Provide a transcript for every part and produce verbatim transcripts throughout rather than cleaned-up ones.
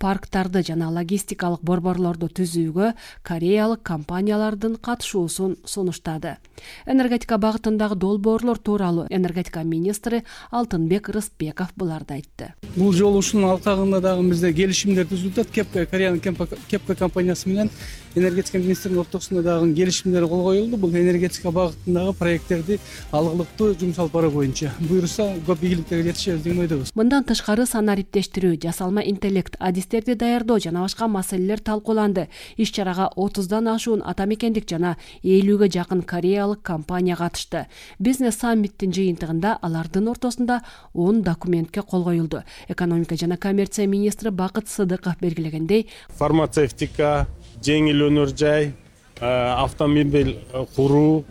парктарды жана логистикалык борборлорду түзүүгө кореялык компаниялардын катышуусун сунуштады. Энергетика багытындагы долбоорлор тууралуу энергетика министри Алтынбек Рыспеков буларды айтты. Бул жолу ушунун алкагында дагы бизде келишимдер түзүлүп атат. Кепка Кореянын Кепка компаниясы менен энергетика министринин ортосунда дагы келишимдер кол коюлду. Бул энергетика багытындагы проекттерди алгылыктуу жумуш алып баруу боюнча. Буюрса көп ийгиликтерге жетишебиз деген ойдобуз. Мындан тышкары санариптештирүү, жасалма интеллект адистерди даярдоо жана башка маселелер талкууланды. Иш-чарага отуздан ашуун ата мекендик жана элүүгө жакын кореялык компания катышты. Бизнес саммиттин жыйынтыгында алардын ортосунда он документке кол коюлду. Экономика жана коммерция министри Бакыт Сыдыков белгилегендей, фармацевтика, жеңил өнөр жай, автомобиль куруу,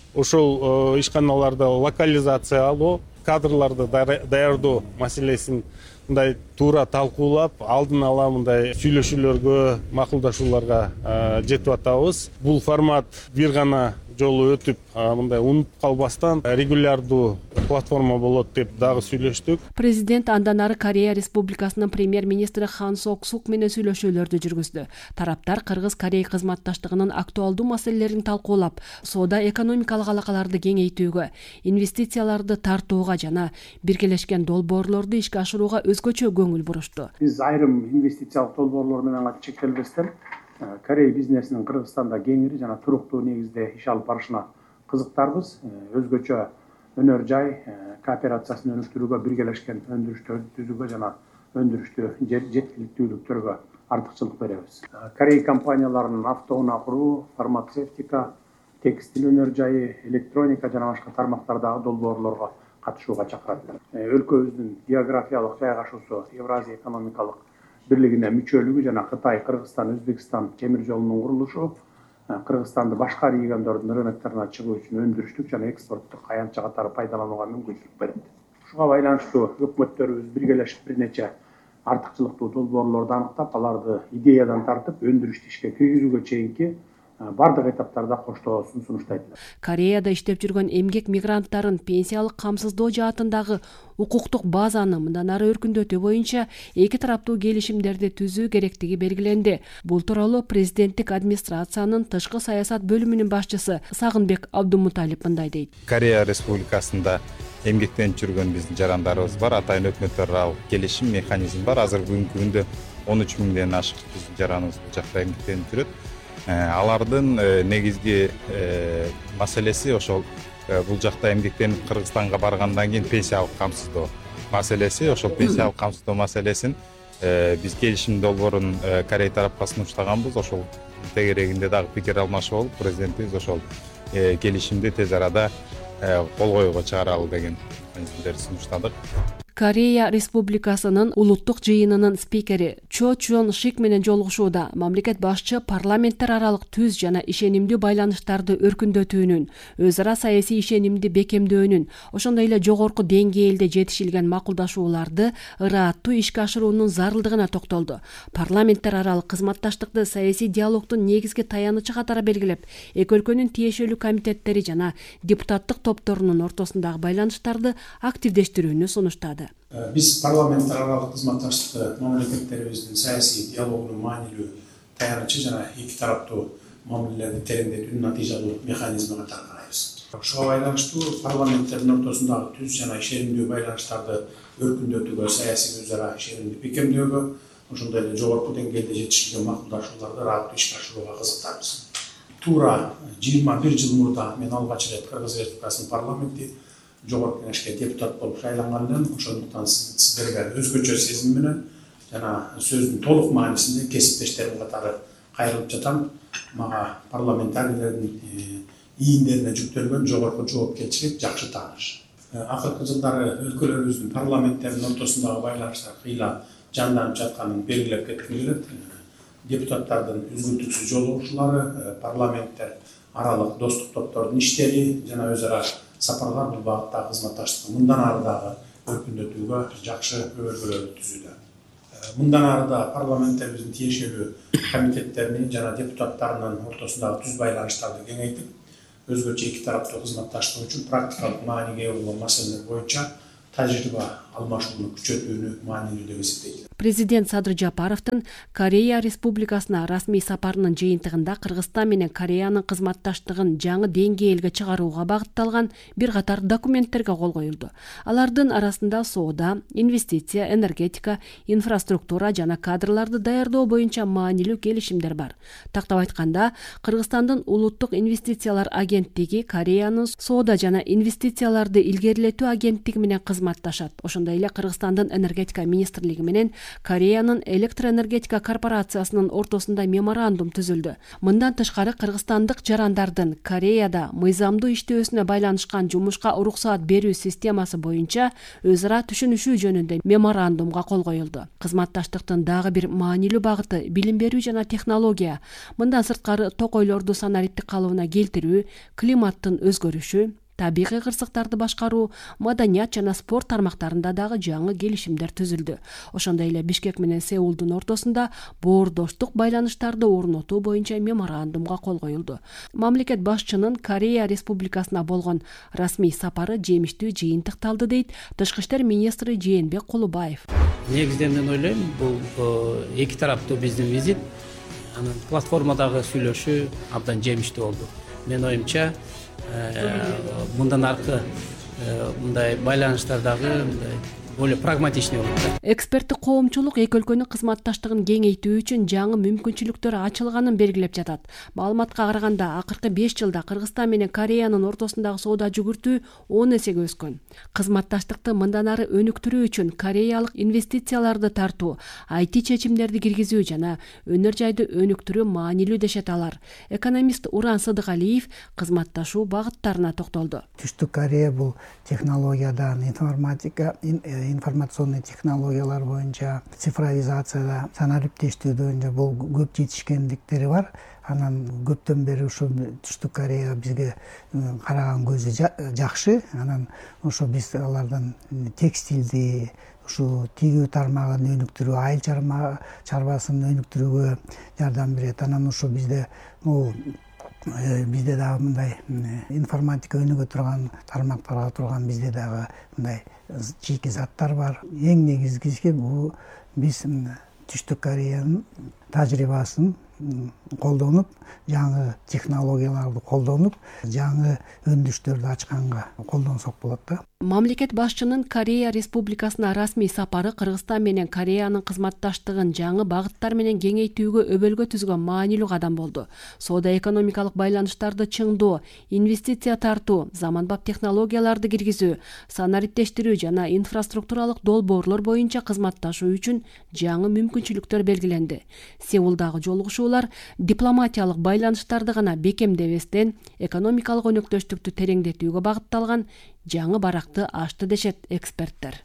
ошол ишканаларды локализация алуу, кадрларды даярдоо маселесин мындай туура талкуулап, алдын ала мындай сүйлөшүүлөргө, макулдашууларга жетип атабыз. Бул формат бир гана жолу өтүп, мындай унуп калбастан регулярдуу платформа болот деп дагы сүйлөштүк. Президент андан ары Корея Республикасынын премьер-министри Хан Сок Сук менен сүйлөшүүлөрдү жүргүздү. Тараптар Кыргыз-Корей кызматташтыгынын актуалдуу маселелерин талкуулап, соода-экономикалык алакаларды кеңейтүүгө, инвестицияларды тартууга жана биргелешкен долбоорлорду ишке ашырууга өзгөчө көңүл бурушту. Биз айрым инвестициялык долбоорлор менен гана чектелбестен Корей бизнесинин Кыргызстанда кеңири жана туруктуу негизде иш алып барышына кызыктарбыз. Өзгөчө өнөр жай кооперациясын өнүктүрүүгө, биргелешкен өндүрүштөрдү түзүүгө жана өндүрүштү жеткиликтүүлүктөргө артыкчылык беребиз. Корей компанияларынын автоунаа куруу, фармацевтика, текстиль өнөр жайы, электроника жана башка тармактардагы долбоорлорго катышууга чакырат. Өлкөбүздүн географиялык жайгашуусу Евразия экономикалык бирлигине мүчөлүгү жана Кытай, Кыргызстан, Өзбекстан темир жолунун курулушу Кыргызстанды башка региондордун рынокторуна чыгуу үчүн өндүрүштүк жана экспорттук аянтча катары пайдаланууга мүмкүнчүлүк берет. Ушуга байланыштуу өкмөттөрүбүз биргелешип бир нече артыкчылыктуу долбоорлорду аныктап, аларды идеядан тартып өндүрүштү ишке киргизүүгө чейинки бардык этаптарда коштоосун сунуштайт. Кореяда иштеп жүргөн эмгек мигранттарын пенсиялык камсыздоо жаатындагы укуктук базаны мындан ары өркүндөтүү боюнча эки тараптуу келишимдерди түзүү керектиги белгиленди. Бул тууралуу президенттик администрациянын тышкы саясат бөлүмүнүн башчысы Сагынбек Абдумуталип мындай дейт. Корея Республикасында эмгектенип жүргөн биздин жарандарыбыз бар. Атайын өкмөттөр аралык келишим механизми бар. Азыр бүгүнкү күндө он үч миңден ашык биздин жараныбыз бул жакта эмгектенип жүрөт. Алардын негизги маселеси ошол бул жакта эмгектенип Кыргызстанга баргандан кийин пенсиялык камсыздоо маселеси. Ошол пенсиялык камсыздоо маселесин биз келишим долбоорун Корей тарапка сунуштаганбыз. Ошол тегерегинде дагы пикир алмашуу болуп, президентибиз ошол келишимди тез арада кол коюуга чыгаралы деген мезгилдерди сунуштадык. Корея Республикасынын улуттук жыйынынын спикери Чо Чон Шик менен жолугушууда мамлекет башчы парламенттер аралык түз жана ишенимдүү байланыштарды өркүндөтүүнүн, өз ара саясий ишенимди бекемдөөнүн, ошондой эле жогорку деңгээлде жетишилген макулдашууларды ырааттуу ишке ашыруунун зарылдыгына токтолду. Парламенттер аралык кызматташтыкты саясий диалогдун негизги таянычы катары белгилеп, эки өлкөнүн тиешелүү комитеттери жана депутаттык топторунун ортосундагы байланыштарды активдештирүүнү сунуштады. Биз парламенттер аралык кызматташтыкты мамлекеттерибиздин саясий диалогунун маанилүү таянычы жана эки тараптуу мамилелерди тереңдетүүнүн натыйжалуу механизми катары карайбыз. Ушуга байланыштуу парламенттердин ортосундагы түз жана ишенимдүү байланыштарды өркүндөтүүгө, саясий өз ара ишенимди бекемдөөгө, ошондой эле жогорку деңгээлде жетишилген макулдашууларды ырааттуу ишке ашырууга кызыктарбыз. Туура жыйырма бир жыл мурда мен алгач ирет Кыргыз Республикасынын парламенти жогорку кеңешке депутат болуп шайлангандан, ошондуктан сиздерге өзгөчө сезим менен жана сөздүн толук маанисинде кесиптештерим катары кайрылып жатам. Мага парламентарийлердин ийиндерине жүктөлгөн жогорку жоопкерчилик жакшы тааныш. Акыркы жылдары өлкөлөрүбүздүн парламенттеринин ортосундагы байланыштар кыйла жанданып жатканын белгилеп кетким келет. Депутаттардын үзгүлтүксүз жолугушуулары, парламенттер аралык достук топтордун иштери жана өз ара сапарлар бул багытта кызматташтыкты мындан ары дагы өркүндөтүүгө жакшы өбөлгөлөрдү түзүүдө. Мындан ары да парламенттерибиздин тиешелүү комитеттерини жана депутаттарынын ортосундагы түз байланыштарды кеңейтип, өзгөчө эки тараптуу кызматташтык үчүн практикалык мааниге ээ болгон маселелер боюнча тажрыйба алмашууну күчөтүүнү маанилүү деп эсептейт. Президент Садыр Жапаровдун Корея Республикасына расмий сапарынын жыйынтыгында Кыргызстан менен Кореянын кызматташтыгын жаңы деңгээлге чыгарууга багытталган бир катар документтерге кол коюлду. Алардын арасында соода, инвестиция, энергетика, инфраструктура жана кадрларды даярдоо боюнча маанилүү келишимдер бар. Тактап айтканда, Кыргызстандын улуттук инвестициялар агенттиги Кореянын соода жана инвестицияларды илгерилетүү агенттиги менен кызматташат. Ошондой эле Кыргызстандын энергетика министрлиги менен Кореянын электроэнергетика корпорациясынын ортосунда меморандум түзүлдү. Мындан тышкары кыргызстандык жарандардын Кореяда мыйзамдуу иштөөсүнө байланышкан жумушка уруксаат берүү системасы боюнча өз ара түшүнүшүү жөнүндө меморандумга кол коюлду. Кызматташтыктын дагы бир маанилүү багыты билим берүү жана технология. Мындан сырткары токойлорду санариптик калыбына келтирүү, климаттын өзгөрүшү, табигый кырсыктарды башкаруу, маданият жана спорт тармактарында дагы жаңы келишимдер түзүлдү. Ошондой эле Бишкек менен Сеулдун ортосунда боордоштук байланыштарды орнотуу боюнча меморандумга кол коюлду. Мамлекет башчынын Корея Республикасына болгон расмий сапары жемиштүү жыйынтыкталды дейт Тышкы иштер министри Жээнбек Кулубаев. Негизинен мен ойлойм, бул эки тараптуу биздин визит, анан платформадагы сүйлөшүү абдан жемиштүү болду. Мен оюмча мындан аркы мындай байланыштардагы более прагматичный болот. Эксперттик коомчулук эки өлкөнүн кызматташтыгын кеңейтүү үчүн жаңы мүмкүнчүлүктөр ачылганын белгилеп жатат. Маалыматка караганда, акыркы беш жылда Кыргызстан менен Кореянын ортосундагы соода жүгүртүү он эсеге өскөн. Кызматташтыкты мындан ары өнүктүрүү үчүн кореялык инвестицияларды тартуу, ай ти чечимдерди киргизүү жана өнөр жайды өнүктүрүү маанилүү дешет алар. Экономист Уран Сыдыкалиев кызматташуу багыттарына токтолду. Түштүк Корея бул технологиядан, информатика, информационный технологиялар боюнча, цифровизацияда, санариптештүүдө бул көп жетишкендиктери бар. Анан көптөн бери ушу Түштүк Корея бизге караган көзү жакшы. Анан ошо биз алардан текстилди, ушу тигүү тармагын өнүктүрүү, айыл чарбасын өнүктүрүүгө жардам берет. Анан ушу бизде бул бизде дагы мындай информатика өнүгө турган тармактарга турган бизде дагы мындай чийки заттар бар. Эң негизгиси бул биз Түштүк Кореянын тажрыйбасын колдонуп, жаңы технологияларды колдонуп, жаңы өндүштөрдү ачканга колдонсок болот да. Мамлекет башчынын Корея Республикасына расмий сапары Кыргызстан менен Кореянын кызматташтыгын жаңы багыттар менен кеңейтүүгө өбөлгө түзгөн маанилүү кадам болду. Соода экономикалык байланыштарды чыңдоо, инвестиция тартуу, заманбап технологияларды киргизүү, санариптештирүү жана инфраструктуралык долбоорлор боюнча кызматташуу үчүн жаңы мүмкүнчүлүктөр белгиленди. Сеулдагы жолугушуулар дипломатиялык байланыштарды гана бекемдебестен экономикалык өнөктөштүктү тереңдетүүгө багытталган жаңы баракты ачты дешет эксперттер.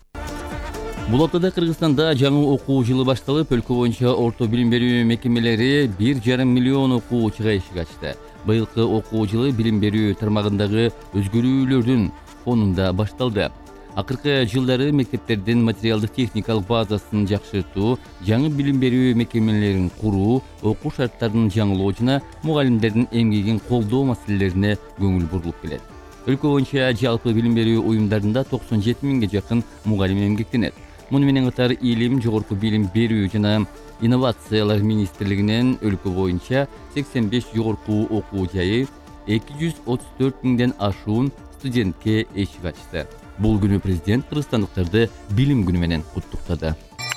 Бул аптада Кыргызстанда жаңы окуу жылы башталып, өлкө боюнча орто билим берүү мекемелери бир жарым миллион окуучуга эшик ачты. Быйылкы окуу жылы билим берүү тармагындагы өзгөрүүлөрдүн фонунда башталды. Акыркы жылдары мектептердин материалдык техникалык базасын жакшыртуу, жаңы билим берүү мекемелерин куруу, окуу шарттарын жаңылоо жана мугалимдердин эмгегин колдоо маселелерине көңүл бурулуп келет. Өлкө боюнча жалпы билим берүү уюмдарында токсон жети миңге жакын мугалим эмгектенет. Муну менен катар Илим, жогорку билим берүү жана инновациялар министрлигинен өлкө боюнча сексен беш жогорку окуу жайы, эки жүз отуз төрт миңден ашуун студентке эшик ачты. Бул күнү президент кыргызстандыктарды билим күнү менен куттуктады.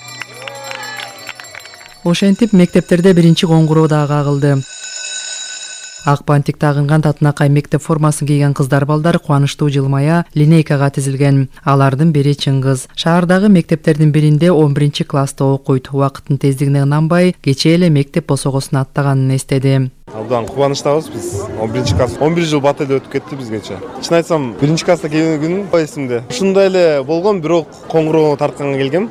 Ошентип мектептерде биринчи коңгуроо да кагылды. Ак бантик тагынган татынакай мектеп формасын кийген кыздар балдар кубанычтуу жылмая линейкага тизилген. Алардын бири Чыңгыз. Шаардагы мектептердин биринде он биринчи класста окуйт. Убакыттын тездигине ынанбай, кечээ эле мектеп босогосун аттаганын эстеди. Абдан кубанычтабыз биз. он биринчи класс он бир жыл бат эле өтүп кетти бизгече. Чын айтсам, биринчи класста келген күнүм эсимде. Ушундай эле болгон, бирок коңгуроо тартканга келгем.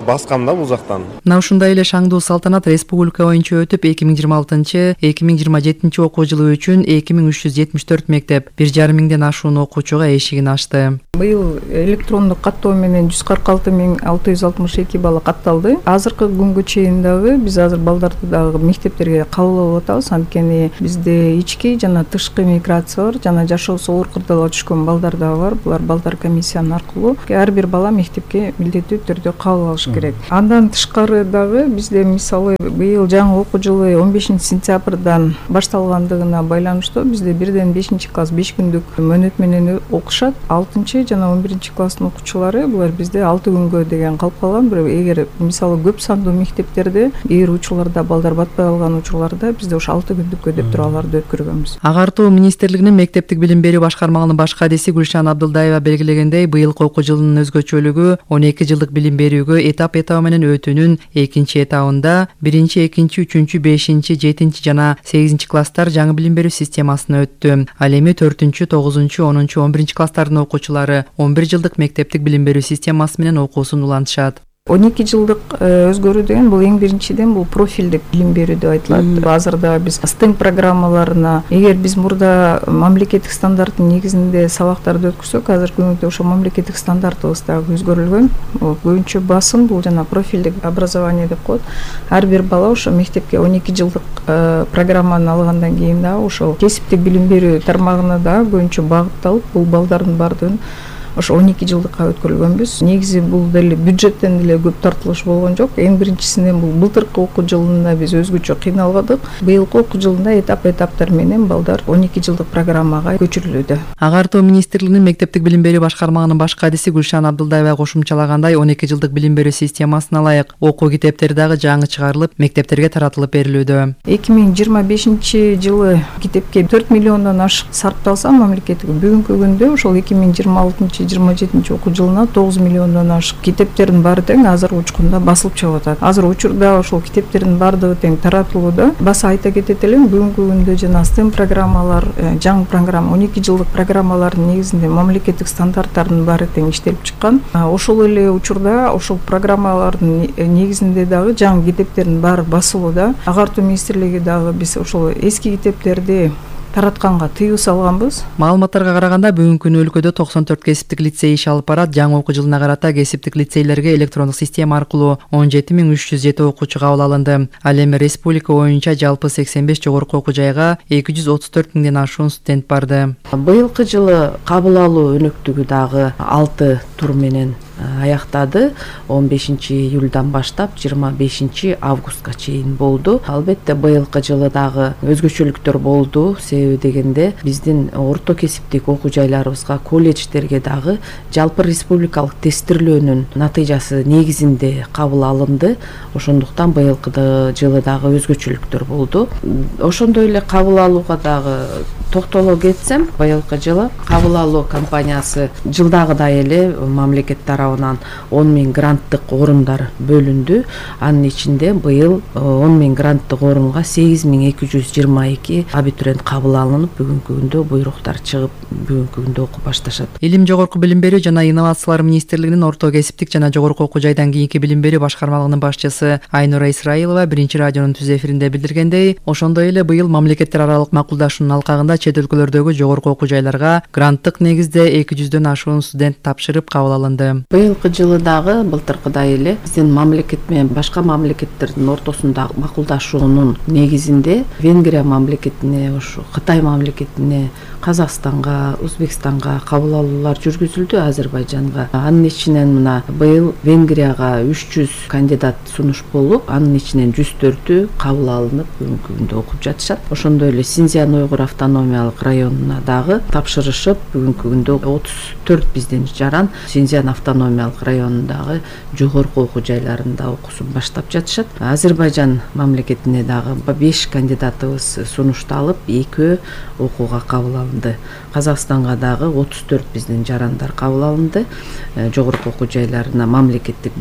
баскам да бул жактан. Мына ушундай эле шаңдуу салтанат республика боюнча өтүп, эки миң жыйырма алтынчы эки миң жыйырма жетинчи окуу жылы үчүн эки миң үч жүз жетимиш төрт мектеп бир жарым миңден ашуун окуучуга эшигин ачты. Быйыл электрондук каттоо менен жүз кырк алты миң алты жүз алтымыш эки бала катталды. Азыркы күнгө чейин дагы биз азыр балдарды дагы мектептерге кабыл алып атабыз. Анткени бизде ички жана тышкы миграция бар, жана жашоосу оор кырдаалга түшкөн балдар дагы бар. Булар балдар комиссиянын аркылуу ар бир бала мектепке милдеттүү түрдө кабыл алыш керек. Андан тышкары дагы бизде мисалы быйыл жаңы окуу жылы он бешинчи сентябрдан башталгандыгына байланыштуу бизде бирден бешинчи класс беш күндүк мөөнөт менен окушат. алтынчы жана он биринчи класстын окуучулары булар бизде алты күнгө деген калып калган. Бирок эгер мисалы көп сандуу мектептерде кээ бир учурларда балдар батпай калган учурларда бизде ошо алты күндүккө деп туруп аларды өткөргөнбүз. Агартуу министрлигинин мектептик билим берүү башкармалыгынын баш кадиси Гүлшан Абдылдаева белгилегендей, быйылкы окуу жылынын өзгөчөлүгү он эки жылдык билим берүүгө этап этабы менен өтүүнүн экинчи этабында биринчи, экинчи, үчүнчү, бешинчи, жетинчи жана сегизинчи класстар жаңы билим берүү системасына өттү. Ал эми төртүнчү, тогузунчу, онунчу, он биринчи класстардын окуучулары он бир жылдык мектептик билим берүү системасы менен окуусун улантышат. он эки жылдык өзгөрүү деген бул эң биринчиден бул профилдик билим берүү деп айтылат. Азырда биз стенд программаларына, эгер биз мурда мамлекеттик стандарттын негизинде сабактарды өткөрсөк, азыркы күндө ошо мамлекеттик стандартыбыз дагы өзгөрүлгөн. Көбүнчө басым бул жана профилдик образование деп коет. Ар бир бала ошо мектепке он эки жылдык программаны алгандан кийин дагы ошо кесиптик билим берүү тармагына дагы көбүнчө багытталып, бул балдардын бардыгын ошо он эки жылдыкка өткөрүлгөнбүз. Негизи бул деле бюджеттен деле көп тартылыш болгон жок. Эң биринчисинен бул былтыркы окуу жылында биз өзгөчө кыйналбадык. Быйылкы окуу жылында этап-этаптар менен балдар он эки жылдык программага көчүрүлүүдө. Агартуу министрлигинин мектептик билим берүү башкармагынын баш кадиси Гүлшан Абдылдаева кошумчалагандай, он эки жылдык билим берүү системасына ылайык окуу китептери дагы жаңы чыгарылып, мектептерге таратылып берилүүдө. эки миң жыйырма бешинчи жылы китепке төрт миллиондон ашык сарпталса, мамлекеттик бүгүнкү күндө ошол эки миң жыйырма алтынчы жыйырма жетинчи окуу жылына тогуз миллиондон ашык китептердин баары тең азыр учкунда басылып чыгып атат. Азыр учурда ошол китептердин баардыгы тең таратылууда. Баса айта кетет элем, бүгүнкү күндө жана стем программалар, жаңы программа он эки жылдык программалардын негизинде мамлекеттик стандарттардын баары тең иштелип чыккан. Ошол эле учурда ошол программалардын негизинде дагы жаңы китептердин баары басылууда. Агартуу министрлиги дагы биз ошол эски китептерди таратканга тыюу салганбыз. Маалыматтарга караганда бүгүнкү күнү өлкөдө токсон төрт кесиптик лицей иш алып барат. Жаңы окуу жылына карата кесиптик лицейлерге электрондук система аркылуу он жети миң үч жүз жети окуучу кабыл алынды. Ал эми республика боюнча жалпы сексен беш жогорку окуу жайга эки жүз отуз төрт миңден ашуун студент барды. Быйылкы жылы кабыл алуу өнөктүгү дагы алты тур менен аяктады. он бешинчи июлдан баштап жыйырма бешинчи августка чейин болду. Албетте быйылкы жылы дагы өзгөчөлүктөр болду. Себеби дегенде биздин орто кесиптик окуу жайларыбызга, колледждерге дагы жалпы республикалык тестирлөөнүн натыйжасы негизинде кабыл алынды. Ошондуктан быйылкы жылы дагы өзгөчөлүктөр болду. Ошондой эле кабыл алууга дагы токтоло кетсем, быйылкы жылы кабыл алуу компаниясы жылдагыдай эле мамлекет тарабынан он миң гранттык орундар бөлүндү. Анын ичинде быйыл он миң гранттык орунга сегиз миң эки жүз жыйырма эки абитуриент кабыл алынып, бүгүнкү күндө буйруктар чыгып, бүгүнкү күндө окуп башташат. Илим, жогорку билим берүү жана инновациялар министрлигинин орто кесиптик жана жогорку окуу жайдан кийинки билим берүү башкармалыгынын башчысы Айнура Исраилова биринчи радионун түз эфиринде билдиргендей, ошондой эле быйыл мамлекеттер аралык макулдашуунун алкагында чет өлкөлөрдөгү жогорку окуу жайларга гранттык негизде эки жүздөн ашуун студент тапшырып кабыл алынды. Быйылкы жылы дагы былтыркыдай эле биздин мамлекет менен башка мамлекеттердин ортосундагы макулдашуунун негизинде Венгрия мамлекетине, ошо Кытай мамлекетине, Казакстанга, Өзбекстанга кабыл алуулар жүргүзүлдү, Азербайжанга. Анын ичинен мына быйыл Венгрияга үч жүз кандидат сунуш болуп, анын ичинен жүз төртү кабыл алынып, бүгүнкү күндө окуп жатышат. Ошондой эле Синьцзян уйгур автономиялык районуна дагы тапшырышып, бүгүнкү күндө отуз төрт биздин жаран Синьцзян автономиялык районундагы жогорку окуу жайларында окуусун баштап жатышат. Азербайжан мамлекетине дагы беш кандидатыбыз сунушталып, экөө окууга кабыл алынды. Казакстанга дагы отуз төрт биздин жарандар кабыл алынды. Жогорку окуу жайларына мамлекеттик бул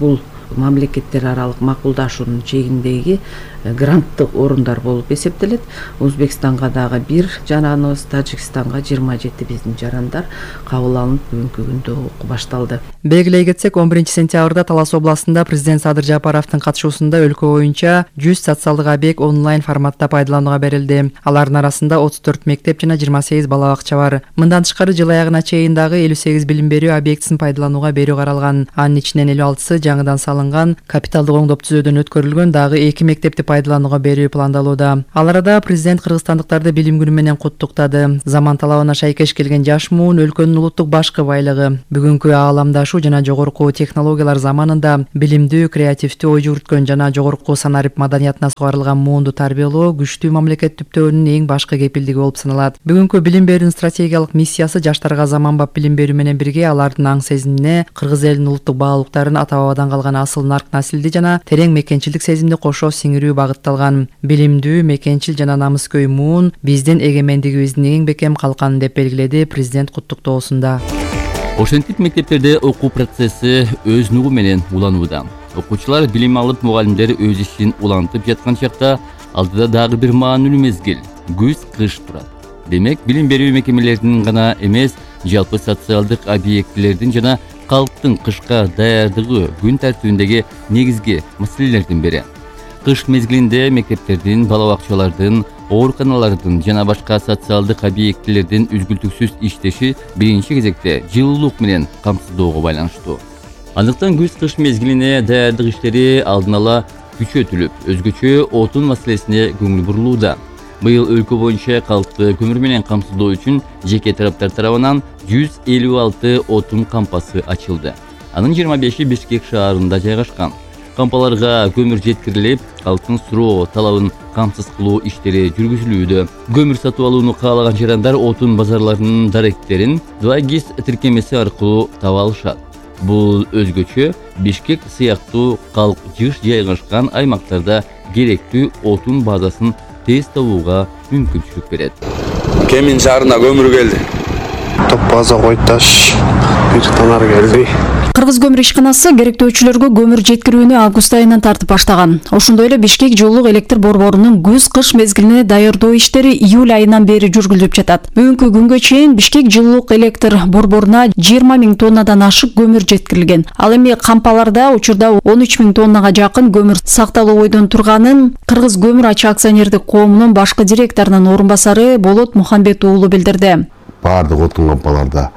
мамлекеттер аралык макулдашуунун чегиндеги гранттык орундар болуп эсептелет. Өзбекстанга дагы бир жараныбыз, Тажикстанга жыйырма жети биздин жарандар кабыл алынып бүгүнкү күндө окуу башталды. Белгилей кетсек, он биринчи сентябрда Талас областында президент Садыр Жапаровдун катышуусунда өлкө боюнча жүз социалдык объект онлайн форматта пайдаланууга берилди. Алардын арасында отуз төрт мектеп жана жыйырма сегиз бала бакча бар. Мындан тышкары жыл аягына чейин дагы элүү сегиз билим берүү объектисин пайдаланууга берүү каралган. Анын ичинен элүү алтысы жаңыдан салынган, капиталдык оңдоп түзөөдөн өткөрүлгөн дагы эки мектепти пайдаланууга берүү пландалууда. Ал арада президент кыргызстандыктарды билим күнү менен куттуктады. Заман талабына шайкеш келген жаш муун өлкөнүн улуттук башкы байлыгы. Бүгүнкү ааламдашуу жана жогорку технологиялар заманында билимдүү, креативдүү ой жүгүрткөн жана жогорку санарип маданиятына сугарылган муунду тарбиялоо күчтүү мамлекет түптөөнүн эң башкы кепилдиги болуп саналат. Бүгүнкү билим берүүнүн стратегиялык миссиясы жаштарга заманбап билим берүү менен бирге алардын аң сезимине, кыргыз элинин улуттук баалуулуктарын ата бабадан калган асыл нарк насилди жана терең мекенчилдик сезимди кошо сиңирүү багытталган. Билимдүү, мекенчил жана намыскөй муун биздин эгемендигибиздин эң бекем калканы деп белгиледи президент куттуктоосунда. Ошентип мектептерде окуу процесси өз нугу менен уланууда. Окуучулар билим алып, мугалимдер өз ишин улантып жаткан чакта алдыда дагы бир маанилүү мезгил — күз кыш турат. Демек, билим берүү мекемелеринин гана эмес, жалпы социалдык объектилердин жана калктын кышка даярдыгы күн тартибиндеги негизги маселелердин бири. Кыш мезгилинде мектептердин, бала бакчалардын, ооруканалардын жана башка социалдык объектилердин үзгүлтүксүз иштеши биринчи кезекте жылуулук менен камсыздоого байланыштуу. Андыктан күз-кыш мезгилине даярдык иштери алдын ала күчөтүлүп, өзгөчө отун маселесине көңүл бурулууда. Быйыл өлкө боюнча калкты көмүр менен камсыздоо үчүн жеке тараптар тарабынан жүз элүү алты отун кампасы ачылды. Анын жыйырма беши Бишкек шаарында жайгашкан. Кампаларга көмүр жеткирилип, калктын суроо талабын камсыз кылуу иштери жүргүзүлүүдө. Көмүр сатып алууну каалаган жарандар отун базарларынын даректерин два гис тиркемеси аркылуу таба алышат. Бул өзгөчө Бишкек сыяктуу калк жыш жайгашкан аймактарда керектүү отун базасын тез табууга мүмкүнчүлүк берет. Кемин шаарына көмүр келди. Топ база койташ бир тонар келди. Кыргыз көмүр ишканасы керектөөчүлөргө көмүр жеткирүүнү август айынан тартып баштаган. Ошондой эле Бишкек жылуулук электр борборунун күз-кыш мезгилине даярдоо иштери июль айынан бери жүргүзүлүп жатат. Бүгүнкү күнгө чейин Бишкек жылуулук электр борборуна жыйырма миң тоннадан ашык көмүр жеткирилген. Ал эми кампаларда учурда он үч миң тоннага жакын көмүр сакталуу ойдон турганын Кыргыз көмүр ачык акционердик коомунун башкы директорунун орун басары Болот Мухамбет уулу билдирди. Бардык отун кампаларда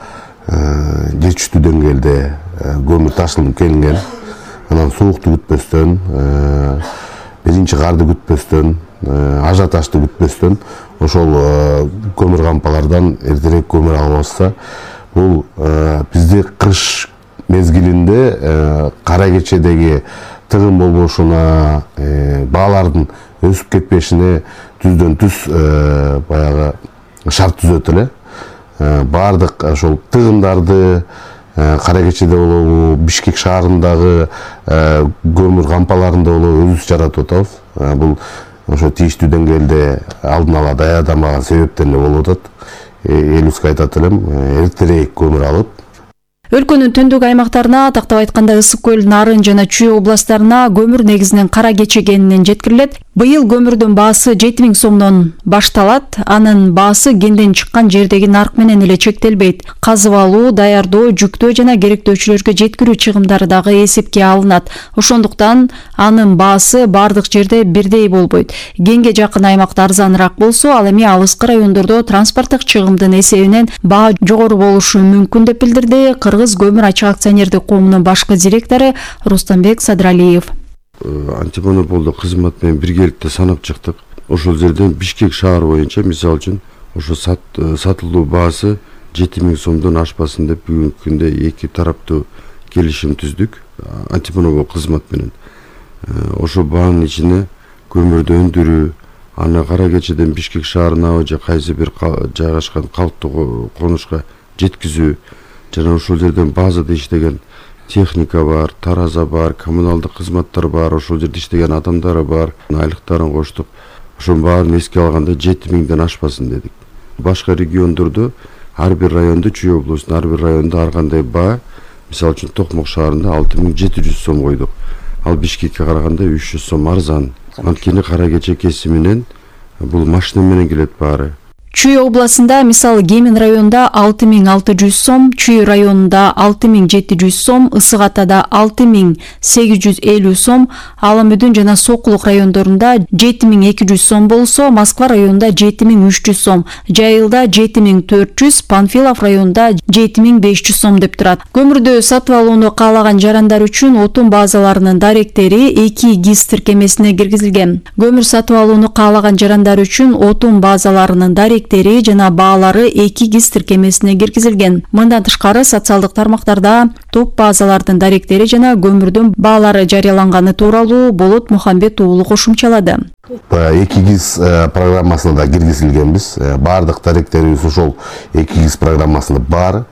жетиштүү деңгээлде көмүр ташылып келинген. Анан суукту күтпөстөн, биринчи карды күтпөстөн, ажиотажды күтпөстөн ошол көмүр кампалардан эртерээк көмүр албаса, бул бизде кыш мезгилинде кара кечедеги тыгын болбошуна, баалардын өсүп кетпешине түздөн түз баягы шарт түзөт эле. Бардык ошол тыгындарды кара кечеде болобу, Бишкек шаарындагы көмүр кампаларында болобу өзүбүз жаратып атабыз. Бул ошо тийиштүү деңгээлде алдын ала даярдамаган себептен эле болуп атат. Элибизге айтат элем, эртерээк көмүр алып. Өлкөнүн түндүк аймактарына, тактап айтканда Ысык көл, Нарын жана Чүй областтарына көмүр негизинен кара кечегенинен жеткирилет. Быйыл көмүрдүн баасы жети миң сомдон башталат. Анын баасы кенден чыккан жердеги нарк менен эле чектелбейт. Казып алуу, даярдоо, жүктөө жана керектөөчүлөргө жеткирүү чыгымдары дагы эсепке алынат. Ошондуктан анын баасы бардык жерде бирдей болбойт. Кенге жакын аймакта арзаныраак болсо, ал эми алыскы райондордо транспорттук чыгымдын эсебинен баа жогору болушу мүмкүн деп билдирди Кыргыз көмүр ачык акционердик коомунун башкы директору Рустамбек Садралиев. Антимонополдук кызмат менен биргеликте санап чыктык. Ошол жерден Бишкек шаары боюнча мисалы үчүн ошо сатылуу баасы жети миң сомдон ашпасын деп бүгүнкү күндө эки тараптуу келишим түздүк антимонопол кызмат менен. Ошо баанын ичине көмүрдү өндүрүү, аны кара кечеден Бишкек шаарына же кайсы бир жайгашкан калктуу конушка жеткизүү жана ошол жерден базада иштеген техника бар, тараза бар, коммуналдык кызматтар бар, ошол жерде иштеген адамдар бар, айлыктарын коштук. Ошонун баарын эске алганда жети миңден ашпасын дедик. Башка региондордо ар бир райондо, Чүй облусунун ар бир райондо ар кандай баа мисалы үчүн Токмок шаарында алты миң жети жүз сом койдук. Ал Бишкекке караганда үч жүз сом арзан. Анткени кара кече кесиминен бул машина менен келет баары. Чүй областында мисалы Кемин районунда алты миң алты жүз сом, Чүй районунда алты миң жети жүз сом, Ысык Атада алты миң сегиз жүз элүү сом, Ала Мүдүн жана Сокулук райондорунда жети миң эки жүз сом болсо, Москва районунда жети миң үч жүз сом, Жайылда жети миң төрт жүз, Панфилов районунда жети миң беш жүз сом деп турат. Көмүрдү сатып алууну каалаган жарандар үчүн отун базаларынын даректери эки ГИС тиркемесине киргизилген. Көмүр сатып алууну каалаган жарандар үчүн отун базаларынын даректери жана баалары эки ГИС тиркемесине киргизилген. Мындан тышкары социалдык тармактарда топ базалардын даректери жана көмүрдүн баалары жарыяланганы тууралуу Болот Мухамбет уулу кошумчалады. эки ГИС программасына да киргизилгенбиз. Баардык даректерибиз ошол эки ГИС программасында бар.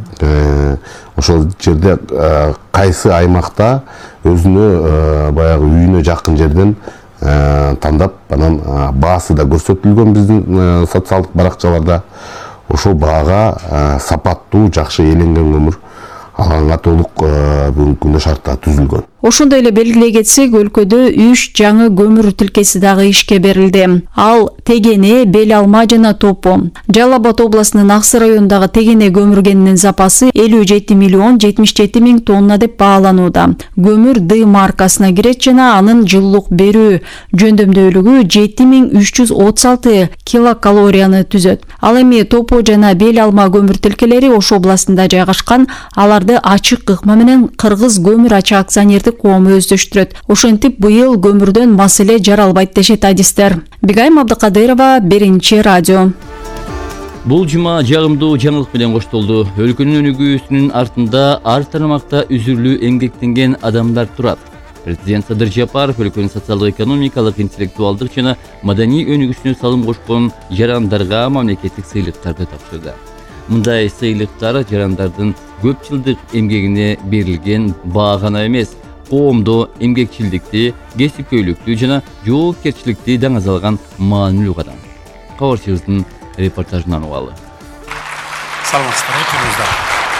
Ошол жерде кайсы аймакта өзүнө баягы үйүнө жакын жерден тандап, анан баасы да көрсөтүлгөн биздин социалдык баракчаларда. Ошол баага сапаттуу, жакшы эленген көмүр алганга толук бүгүнкү күндө шарттар түзүлгөн. Ошондой эле белгилей кетсек, өлкөдө үч жаңы көмүр тилкеси дагы ишке берилди. Ал Тегене, Бел Алма жана Топо. Жалал Абад областынын Аксы районундагы Тегене көмүр кенинин запасы элүү жети миллион жетимиш жети миң тонна деп бааланууда. Көмүр Д маркасына кирет жана анын жылуулук берүү жөндөмдүүлүгү жети миң үч жүз отуз алты килокалорияны түзөт. Ал эми Топо жана Бел Алма көмүр тилкелери Ош областында жайгашкан. Аларды ачык ыкма менен Кыргыз көмүр ача акционердик коому өздөштүрөт. Ошентип быйыл көмүрдөн маселе жаралбайт дешет адистер. Бигайым Абдыкадырова, Биринчи радио. Бул жума жагымдуу жаңылык менен коштолду. Өлкөнүн өнүгүүсүнүн артында ар тармакта үзүрлүү эмгектенген адамдар турат. Президент Садыр Жапаров өлкөнүн социалдык-экономикалык, интеллектуалдык жана маданий өнүгүүсүнө салым кошкон жарандарга мамлекеттик сыйлыктарды тапшырды. Мындай сыйлыктар жарандардын көп жылдык эмгегине берилген баа гана эмес, коомдо эмгекчилдикти, кесипкөйлүктү жана жоопкерчиликти даңазалган маанилүү кадам. Кабарчыбыздын репортажынан угалы. Саламатсыздар, өтүңүздөр.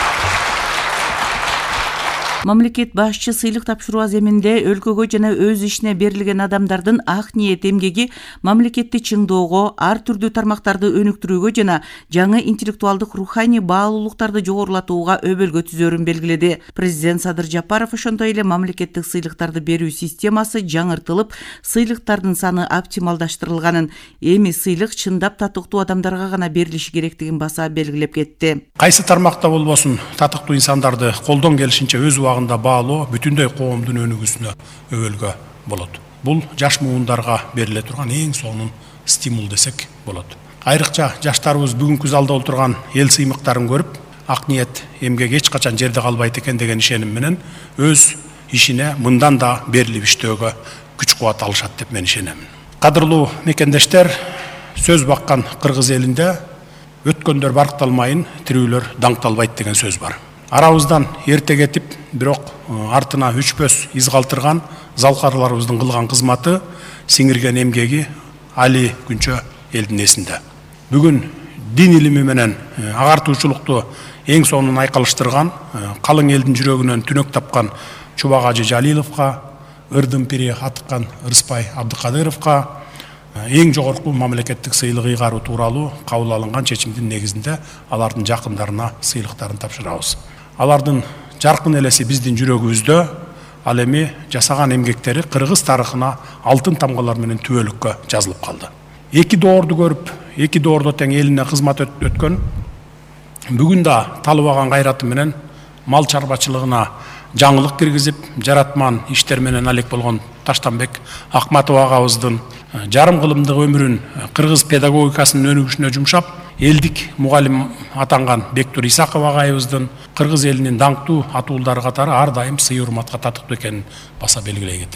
Мамлекет башчы сыйлык тапшыруу аземинде өлкөгө жана өз ишине берилген адамдардын ак ниет эмгеги мамлекетти чыңдоого, ар түрдүү тармактарды өнүктүрүүгө жана жаңы интеллектуалдык руханий баалуулуктарды жогорулатууга өбөлгө түзөрүн белгиледи. Президент Садыр Жапаров ошондой эле мамлекеттик сыйлыктарды берүү системасы жаңыртылып, сыйлыктардын саны оптималдаштырылганын, эми сыйлык чындап татыктуу адамдарга гана берилиши керектигин баса белгилеп кетти. Кайсы тармакта болбосун, татыктуу инсандарды колдон келишинче өз убагында баалоо бүтүндөй коомдун өнүгүүсүнө өбөлгө болот. Бул жаш муундарга бериле турган эң сонун стимул десек болот. Айрыкча жаштарыбыз бүгүнкү залда отурган эл сыймыктарын көрүп, ак ниет эмгек эч качан жерде калбайт экен деген ишеним менен өз ишине мындан да берилип иштөөгө күч кубат алышат деп мен ишенем. Кадырлуу мекендештер, сөз баккан кыргыз элинде өткөндөр баркталмайын, тирүүлөр даңкталбайт деген сөз бар. Арабыздан эрте кетип, бирок артына өчпөс из калтырган залкарларыбыздын кылган кызматы, сиңирген эмгеги али күнчө элдин эсинде. Бүгүн дин илими менен агартуучулукту эң сонун айкалыштырган, калың элдин жүрөгүнөн түнөк тапкан Чубак Ажы Жалиловго, ырдын пири атыккан Ырыспай Абдыкадыровго эң жогорку мамлекеттик сыйлык ыйгаруу тууралуу кабыл алынган чечимдин негизинде алардын жакындарына сыйлыктарын тапшырабыз. Алардын жаркын элеси биздин жүрөгүбүздө, ал эми жасаган эмгектери кыргыз тарыхына алтын тамгалар менен түбөлүккө жазылып калды. Эки доорду көрүп, эки доордо тең элине кызмат өткөн, бүгүн да талыбаган кайраты менен мал чарбачылыгына жаңылык киргизип, жаратман иштер менен алек болгон Таштанбек Акматов агабыздын жарым кылымдык өмүрүн кыргыз педагогикасынын өнүгүшүнө жумшап, элдик мугалим атанган Бектур Исаков агайыбыздын кыргыз элинин даңктуу атуулдары катары ар дайым сый урматка татыктуу экенин баса белгилей кетейин.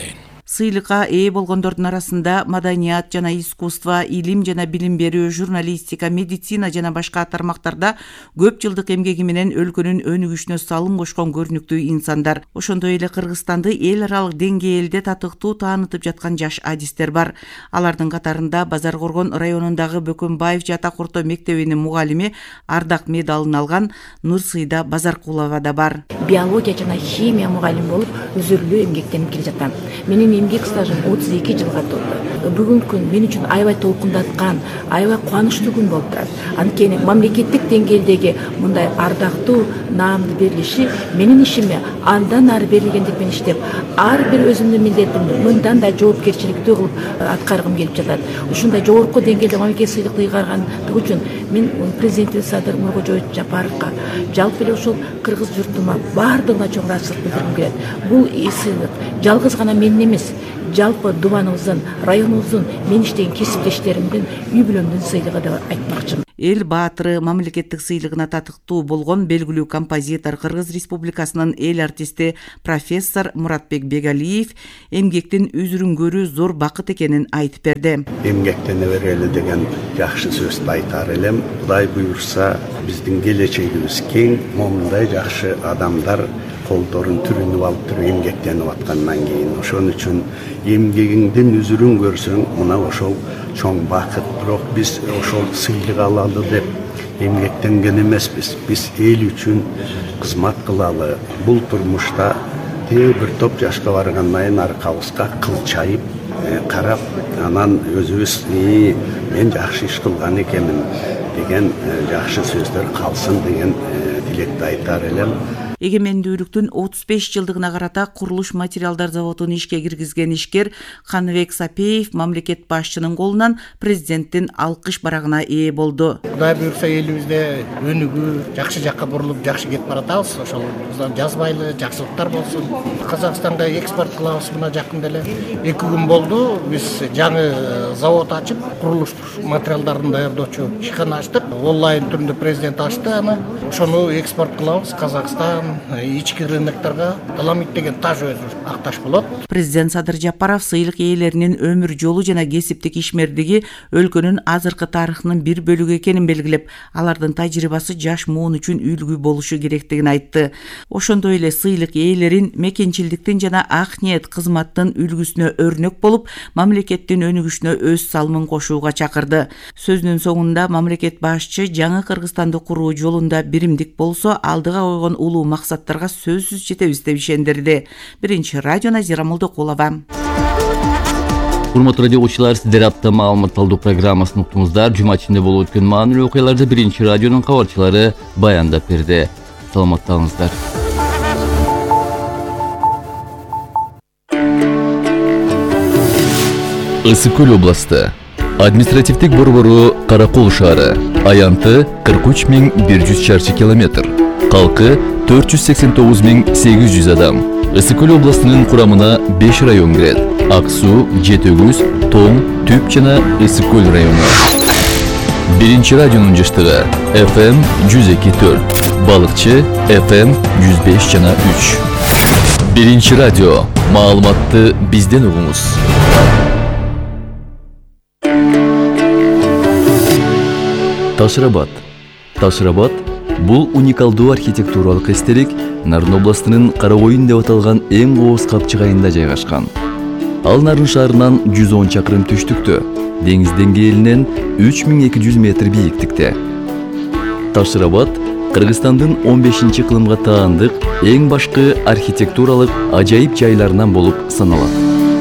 Сыйлыкка ээ болгондордун арасында маданият жана искусство, илим жана билим берүү, журналистика, медицина жана башка тармактарда көп жылдык эмгеги менен өлкөнүн өнүгүшүнө салым кошкон көрүнүктүү инсандар. Ошондой эле Кыргызстанды эл аралык деңгээлде татыктуу таанытып жаткан жаш адистер бар. Алардын катарында Базар Коргон районундагы Бөкөнбаев Жатак орто мектебинин мугалими, ардак медалын алган Нурсыйда Базаркулова да бар. Биология жана химия мугалим болуп өзүрлүү эмгектенип келе жатам. Менин эмгек стажым отуз эки жылга толду. Бүгүнкү күн мен үчүн аябай толкундаткан, аябай кубанычтуу күн болуп турат. Анткени мамлекеттик деңгээлдеги мындай ардактуу наамды берилиши менин ишиме андан ары берилгендик менен иштеп, ар бир өзүмдүн милдетимди мындан да жоопкерчиликтүү кылып аткаргым келип жатат. Ушундай жогорку деңгээлде мамлекет сыйлыкты ыйгаргандыгы үчүн мен президент Садыр Нуркожоевич Жапаровго, жалпы эле ушул кыргыз журтума баардыгына чоң ыраазычылык билдиргим келет. Бул сыйлык жалгыз гана менин эмес, жалпы дубаныбыздын, районубуздун мен иштеген кесиптештеримдин, үй бүлөмдүн сыйлыгы деп айтмакчымын. Эл баатыры мамлекеттик сыйлыгына татыктуу болгон белгилүү композитор, Кыргыз Республикасынын эл артисти профессор Муратбек Бегалиев эмгектин үзүрүнгөрү зор бакыт экенин айтып берди. Эмгектене берели деген жакшы сөздү айтар элем. Кудай буйрса, биздин келечегибиз кең, момундай жакшы адамдар колдорун түрүнүп алып туруп эмгектенип аткандан кийин ошон үчүн эмгегиңдин үзүрүн көрсөң мына ошол чоң бакыт. Бирок биз ошол сыйлык алалы деп эмгектенген эмеспиз. Биз эл үчүн кызмат кылалы. Бул турмушта те бир топ жашка баргандан кийин аркабызга кылчайып карап, анан өзүбүз мен жакшы иш кылган экенмин деген жакшы сөздөр калсын деген тилекти айтар элем. Эгемендүүлүктүн отуз беш жылдыгына карата курулуш материалдар заводун ишке киргизген ишкер Каныбек Сапеев мамлекет башчынын колунан президенттин алкыш барагына ээ болду. Кудай буйрса элибизде өнүгүү, жакшы жакка бурулуп, жакшы кетип баратабыз. Ошол жазбайлы жакшылыктар болсун. Казакстанга экспорт кылабыз мына жакында эле. эки күн болду. Биз жаңы завод ачып, курулуш материалдарын даярдоочу ишкана ачтык. Онлайн түрүндө президент ачты аны. Ошону экспорт кылабыз. Казакстан ички рыноктарга таламит деген таж өзү акташ болот. Президент Садыр Жапаров сыйлык ээлеринин өмүр жолу жана кесиптик ишмердиги өлкөнүн азыркы тарыхынын бир бөлүгү экенин белгилеп, алардын тажрыйбасы жаш муун үчүн үлгү болушу керектигин айтты. Ошондой эле сыйлык ээлерин мекенчилдиктин жана ак ниет кызматтын үлгүсүнө өрнөк болуп, мамлекеттин өнүгүшүнө өз салымын кошууга чакырды. Сөзүнүн соңунда мамлекет башчы жаңы Кыргызстанды куруу жолунда биримдик болсо, алдыга койгон улуу максаттарга сөзсүз жетебиз деп ишендирди. Биринчи радио Назира Молдокулова. Урматтуу радио окуучулар, сиздер апта маалымат талдоо программасын уктуңуздар. Жума ичинде болуп өткөн маанилүү окуяларды биринчи радионун кабарчылары баяндап берди. Саламаттаңыздар. Ысык Көл областы. Административдик борбору Каракол шаары. Аянты кырк үч миң бир жүз чарчы километр. Калкы төрт жүз сексен тогуз миң сегиз жүз адам. Ысык Көл областынын курамына беш район кирет. Ак суу, Жетөгүз, Тоң, Түп жана Ысык Көл району. Биринчи радионун жыштыгы эф эм жүз эки төрт, Балыкчы эф эм жүз беш жана үч. Биринчи радио. Маалыматты бизден угуңуз. Ташырабад. Ташырабад бул уникалдуу архитектуралык эстелик Нарын областынын Карагойын деп аталган эң кооз капчык айында жайгашкан. Ал Нарын шаарынан жүз он чакырым түштүктө, деңиз деңгээлинен үч миң эки жүз метр бийиктикте. Ташырабад Кыргызстандын он бешинчи кылымга таандык эң башкы архитектуралык ажайып жайларынан болуп саналат.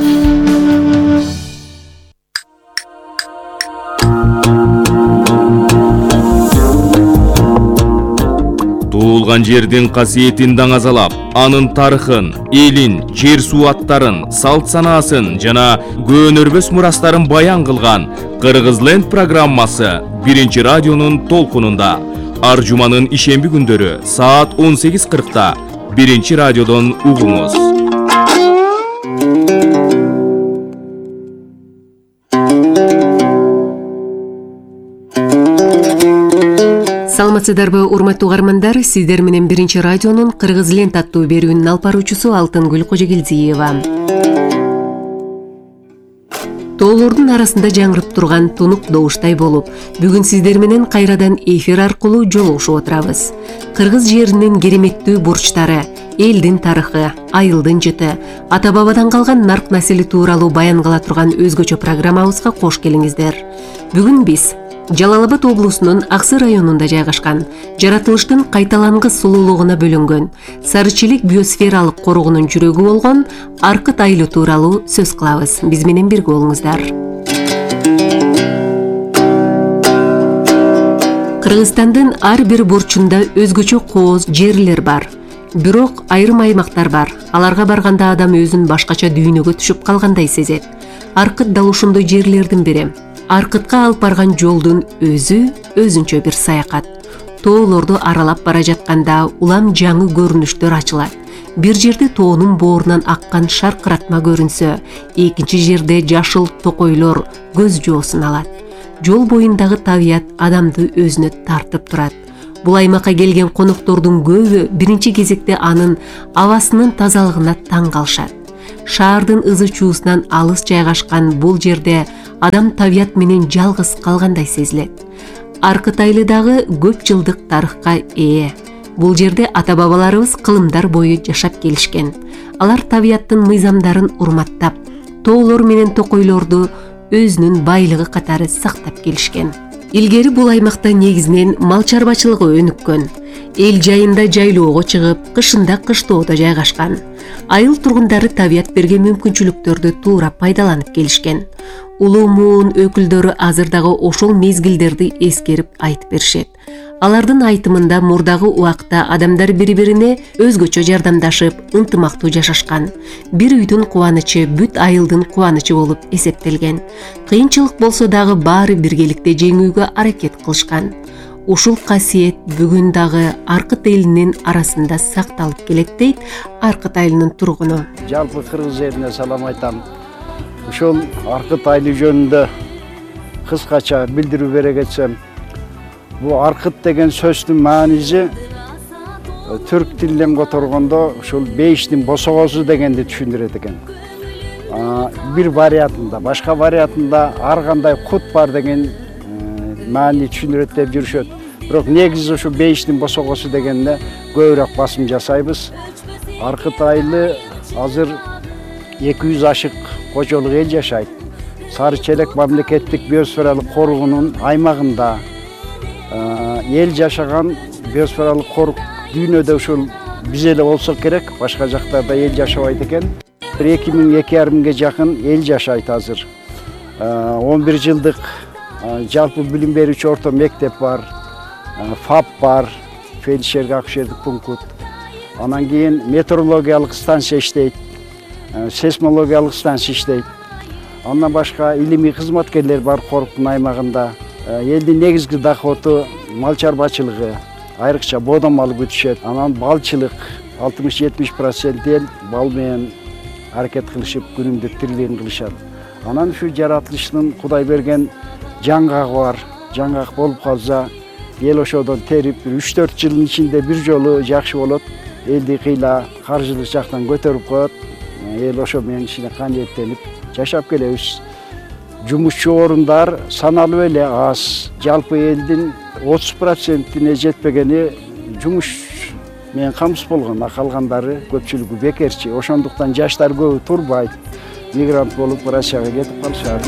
Туылган жердин касиетин даңазалап, анын тарыхын, элин, жер суу аттарын, салт санаасын жана көөнөрбөс мурастарын баян кылган Кыргызленд программасы биринчи радионун толкунунда. Ар жуманын ишемби күндөрү саат он сегиз кыркта биринчи радиодон угуңуз. Саламатсыздарбы, урматтуу угармандар, сиздер менен биринчи радионун Кыргызленд аттуу берүүнүн алып баруучусу Алтынгүл Кожогелдиева. тоолордун арасында жаңырып турган тунук добуштай болуп, бүгүн сиздер менен кайрадан эфир аркылуу жолугушуп отурабыз. Кыргыз жеринин кереметтүү бурчтары, элдин тарыхы, айылдын жыты, ата бабадан калган нарк насели тууралуу баян кыла турган өзгөчө программабызга кош келиңиздер. Бүгүн биз Жалал Абад облусунун Аксы районунда жайгашкан, жаратылыштын кайталангыс сулуулугуна бөлөнгөн Сарычелек биосфералык коргоонун жүрөгү болгон Аркыт айылы тууралуу сөз кылабыз. Биз менен бирге болуңуздар. Кыргызстандын ар бир бурчунда өзгөчө кооз жерлер бар. Бирок айрым аймактар бар. Аларга барганда адам өзүн башкача дүйнөгө түшүп калгандай сезет. Аркыт дал ошондой жерлердин бири. Аркытка алып барган жолдун өзү өзүнчө бир саякат. Тоолорду аралап бара жатканда улам жаңы көрүнүштөр ачылат. Бир жерде тоонун боорунан аккан шаркыратма көрүнсө, экинчи жерде жашыл токойлор көз жоосун алат. Жол боюндагы табият адамды өзүнө тартып турат. Бул аймакка келген коноктордун көбү биринчи кезекте анын абасынын тазалыгына таң калышат. Шаардын ызы чуусунан алыс жайгашкан бул жерде адам табият менен жалгыз калгандай сезилет. Аркыт айылы дагы көп жылдык тарыхка ээ. Бул жерде ата бабаларыбыз кылымдар бою жашап келишкен. Алар табияттын мыйзамдарын урматтап, тоолор менен токойлорду өзүнүн байлыгы катары сактап келишкен. Илгери бул аймакта негизинен мал чарбачылыгы өнүккөн. Эл жайында жайлоого чыгып, кышында кыштоодо жайгашкан. Айыл тургундары табият берген мүмкүнчүлүктөрдү туура пайдаланып келишкен. Улуу муун өкүлдөрү азыр дагы ошол мезгилдерди эскерип айтып беришет. Алардын айтымында мурдагы убакта адамдар бири-бирине өзгөчө жардамдашып, ынтымактуу жашашкан. Бир үйдүн кубанычы бүт айылдын кубанычы болуп эсептелген. Кыйынчылык болсо дагы баары биргеликте жеңүүгө аракет кылышкан. Ушул касиет бүгүн дагы Аркыт элинин арасында сакталып келет дейт Аркыт айылынын тургуну. Жалпы кыргыз элине салам айтам. Ушул Аркыт айылы жөнүндө кыскача билдирүү бере кетсем, бул Аркыт деген сөздүн мааниси түрк тилинен которгондо ушул бейиштин босогосу дегенди түшүндүрөт экен. Бир вариантында, башка вариантында ар кандай кут бар деген маани түшүндүрөт деп жүрүшөт. Бирок негизи ушу бейиштин босогосу дегенде көбүрөөк басым жасайбыз. Аркыт айылы азыр эки жүз ашык кожолук эл жашайт. Сарычелек мамлекеттик биосфералык коргоонунун аймагында эл жашаган биосфералык корк дүйнөдө ушул биз эле болсок керек, башка жактарда эл жашабайт экен. Бир эки миң эки жарым миңге жакын эл жашайт азыр. он бир жылдык жалпы билим берүүчү орто мектеп бар, ФАП бар, фельдшерге акушердик пункт. Анан кийин метеорологиялык станция иштейт, сейсмологиялык станция иштейт. Андан башка илимий кызматкерлер бар корктун аймагында. Элдин негизги доходу мал чарбачылыгы, айрыкча бодон малы күтүшөт. Анан балчылык алтымыш жетимиш процент эл бал менен аракет кылышып, күнүмдүк тирилигин кылышат. Анан ушу жаратылыштын Кудай берген жаңгак бар. Жаңгак болуп калса, эл ошодон терип үч төрт жылдын ичинде бир жолу жакшы болот. Элди кыйла каржылык жактан көтөрүп коет. Эл ошо менен ичине каниеттенип жашап келебиз. Жумушчу орундар саналуу эле аз. Жалпы элдин отуз процентине жетпегени жумуш менен камсыз болгон, а калгандары көпчүлүгү бекерчи. Ошондуктан жаштар көбү турбайт. Мигрант болуп Россияга кетип калышат.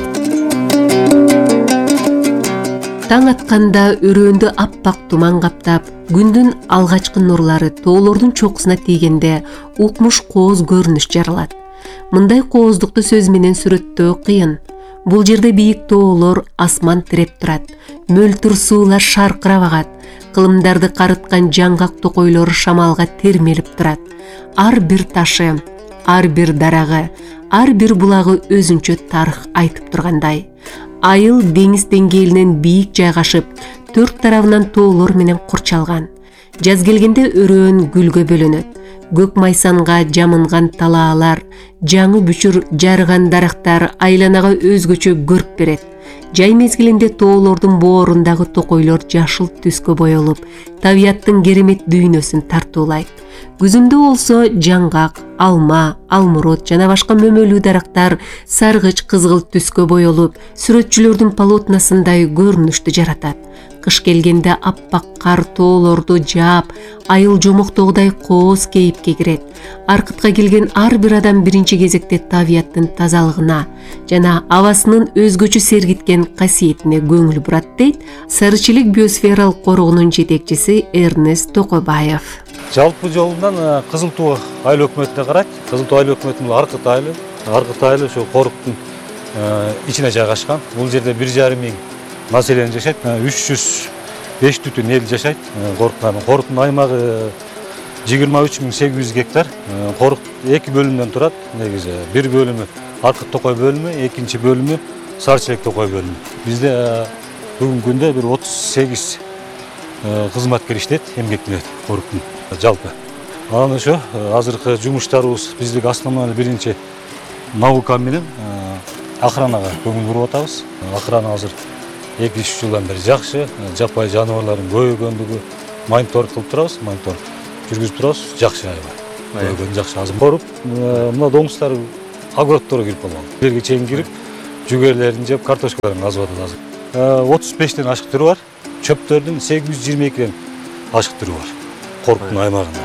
Таң атканда өрөөндү аппак туман каптап, күндүн алгачкы нурлары тоолордун чокусуна тийгенде укмуш кооз көрүнүш жаралат. Мындай кооздукту сөз менен сүрөттөө кыйын. Бул жерде бийик тоолор асман тиреп турат. Мөлтүр суулар шаркырап агат. Кылымдарды карыткан жаңгак токойлору шамалга термелип турат. Ар бир ташы, ар бир дарагы, ар бир булагы өзүнчө тарых айтып тургандай. Айыл деңиз деңгээлинен бийик жайгашып, төрт тарабынан тоолор менен курчалган. Жаз келгенде өрөөн гүлгө бөлөнөт. Көк майсанга жамынган талаалар, жаңы бүчүр жарыган дарактар айланага өзгөчө көрк берет. Жай мезгилинде тоолордун боорундагы токойлор жашыл түскө боелуп, табияттын керемет дүйнөсүн тартуулайт. Күзүндө болсо жаңгак, алма, алмурут жана башка мөмөлүү дарактар саргыч кызгылт түскө боелуп, сүрөтчүлөрдүн полотносундай көрүнүштү жаратат. Кыш келгенде аппак кар тоолорду жаап, айыл жомоктогудай кооз кейипке кирет. Аркытка келген ар бир адам биринчи кезекте табияттын тазалыгына жана абасынын өзгөчө сергиткен касиетине көңүл бурат, дейт Сарычелек биосфералык коргоонун жетекчиси Эрнест Токойбаев. Жалпы жолунан Кызыл Туу айыл өкмөтүнө карайт. Кызыл Туу айыл өкмөтүнүн Аркыт айылы, Аркыт айылы ошо коруктун ичине жайгашкан. Бул жерде бир жарым миң население жашайт, үч жүз беш түтүн эл жашайт. Коруктун коруктун аймагы жыйырма үч миң сегиз жүз гектар. Корuk эки бөлүмдөн турат. Негизи бир бөлүмү Аркыт Токой бөлүмү, экинчи бөлүмү Сарычелек Токой бөлүмү. Бизде бүгүнкү күндө бир отуз сегиз кызматкер иштейт, эмгектенет коруктун жалпы. Анан ошо азыркы жумуштарыбыз биздик основной биринчи наука менен охранага көңүл буруп атабыз. Охрана азыр эки үч жылдан бери жакшы, жаппай жаныбарлардын көбөйгөндүгү мониторинг кылып турабыз, мониторинг жүргүзүп турабыз, жакшы аябай. Көбөйгөн жакшы. Азыр коруп, мына доңуздар огородторго кирип калган. Жерге чейин кирип, жүгөрлөрүн жеп, картошкаларын казып атат азыр. отуз бештен ашык түрү бар, чөптөрдүн сегиз жүз жыйырма экиден ашык түрү бар коруктун аймагында.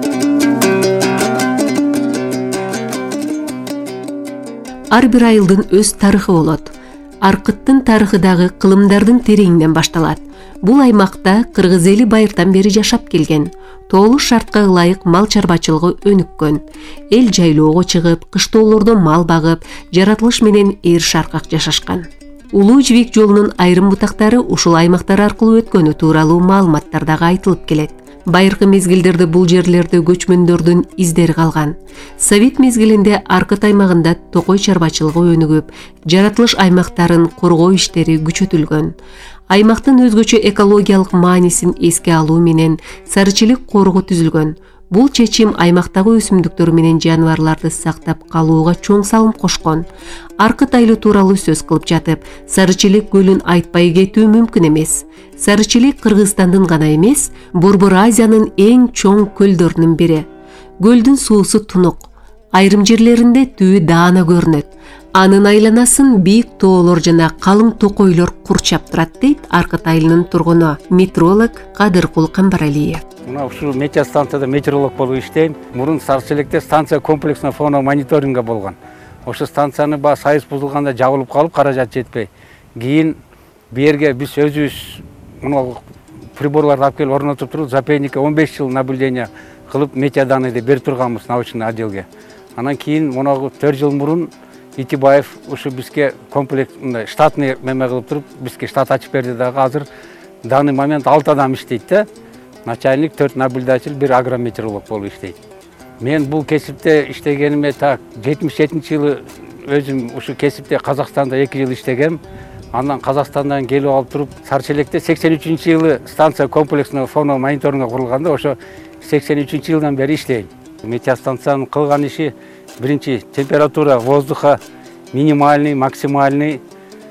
Ар бир айылдын өз тарыхы болот. Аркыттын тарыхы дагы кылымдардын тереңинен башталат. Бул аймакта кыргыз эли байыртан бери жашап келген. Тоолуу шартка ылайык мал чарбачылыгы өнүккөн. Эл жайлоого чыгып, кыштоолордо мал багып, жаратылыш менен эр шаркак жашашкан. Улуу жибек жолунун айрым бутактары ушул аймактар аркылуу өткөнү тууралуу маалыматтар дагы айтылып келет. Байыркы мезгилдерде бул жерлерде көчмөндөрдүн издери калган. Совет мезгилинде Аркыт аймагында токой чарбачылыгы өнүгүп, жаратылыш аймактарын коргоо иштери күчөтүлгөн. Аймактын өзгөчө экологиялык маанисин эске алуу менен Сарычелек коргоо түзүлгөн. Бул чечим аймактагы өсүмдүктөр менен жаныбарларды сактап калууга чоң салым кошкон. Аркыт айылы тууралуу сөз кылып жатып, Сарычелек көлүн айтпай кетүү мүмкүн эмес. Сарычелек Кыргызстандын гана эмес, Борбор Азиянын эң чоң көлдөрүнүн бири. Көлдүн суусу тунук, айрым жерлеринде түбү даана көрүнөт. Анын айланасын бийик тоолор жана калың токойлор курчап турат, дейт Аркыт айылынын тургуну метеоролог Кадыркул Камбаралиев. Мына ушул метеостанцияда метеоролог болуп иштейм. Мурун Сарычелекте станция комплексно фоно мониторинга болгон. Ошо станцияны ба сайыз бузулганда жабылып калып, каражат жетпей. Кийин бу жерге биз өзүбүз мына приборларды алып келип орнотуп туруп, запейникке он беш жыл наблюдение кылып метеоданныйды берип турганбыз научный отделге. Анан кийин мына төрт жыл мурун Итибаев ушу бизге комплекс штатный меме кылып туруп, бизге штат ачып берди дагы. Азыр данный момент алты адам иштейт да. Начальник, төрт наблюдатель, бир агрометеоролог болуп иштейт. Мен бул кесипте иштегениме так жетимиш жетинчи жылы өзүм ушу кесипте Казакстанда эки жыл иштегем. Андан Казакстандан келип алып туруп, Сарычелекте сексен үчүнчү жылы станция комплексного фоно мониторинга курулганда, ошо сексен үчүнчү жылдан бери иштейм. Метеостанциянын кылган иши биринчи температура воздуха минимальный, максимальный.